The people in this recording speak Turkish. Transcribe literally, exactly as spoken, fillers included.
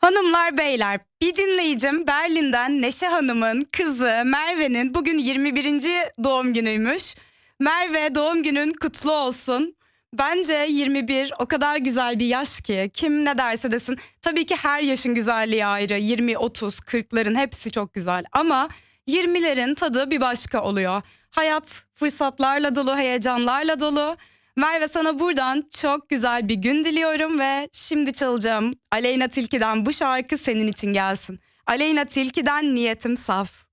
Hanımlar beyler, bir dinleyicim Berlin'den Neşe Hanım'ın kızı Merve'nin bugün yirmi birinci doğum günüymüş. Merve, doğum günün kutlu olsun. Bence yirmi bir o kadar güzel bir yaş ki kim ne derse desin. Tabii ki her yaşın güzelliği ayrı. yirmi, otuz, kırkların hepsi çok güzel ama yirmilerin tadı bir başka oluyor. Hayat fırsatlarla dolu, heyecanlarla dolu. Merve, sana buradan çok güzel bir gün diliyorum ve şimdi çalacağım Aleyna Tilki'den bu şarkı senin için gelsin. Aleyna Tilki'den Niyetim Saf.